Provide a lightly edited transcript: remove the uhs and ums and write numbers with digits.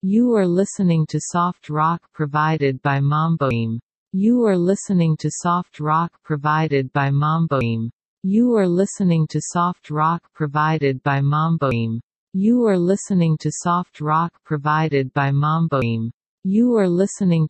You are listening to soft rock provided by Mamboim. You are listening to soft rock provided by Mamboim. You are listening to soft rock provided by Mamboim. You are listening to soft rock provided by Mamboim. You are listening